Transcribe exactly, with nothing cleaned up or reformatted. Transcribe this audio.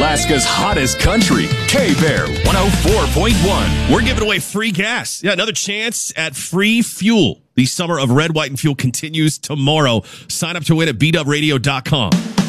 Alaska's hottest country, K-Bear one oh four point one. We're giving away free gas. Yeah, another chance at free fuel. The summer of Red, White, and Fuel continues tomorrow. Sign up to win at b dub radio dot com.